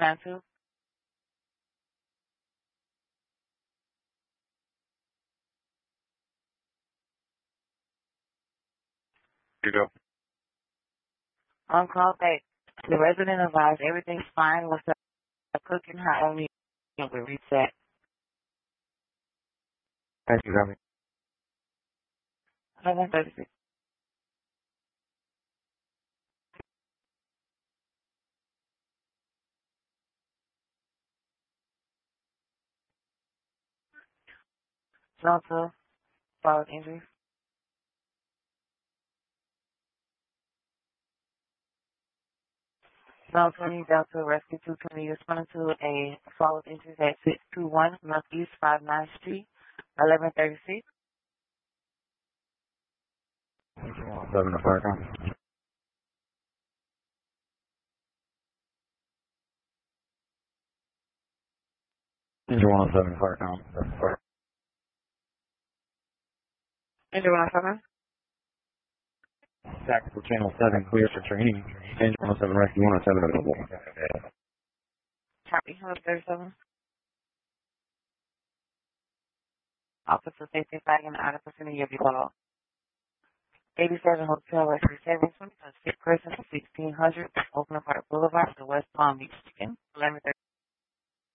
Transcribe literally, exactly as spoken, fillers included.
nine two. You go. On call back. The resident advised everything's fine with the cooking. Her only will reset. Thank you, Tommy. eleven thirty-six. Delta, follow injuries. Zone twenty, Delta, Rescue two twenty, responding to a follow injuries at six two one Northeast five ninth Street, eleven thirty-six. Seven to fire com. Engine one oh seven to fire com. Engine one oh seven. Tactical channel seven clear for training. Engine one oh seven rescue one oh seven available. Copy, one thirty-seven. Officer safety flag in the outer vicinity of your call. eighty-seven Hotel Rescue Service, sick person, sixteen hundred, Oakland Park Boulevard, the West Palm Beach, Chicken, eleven thirty.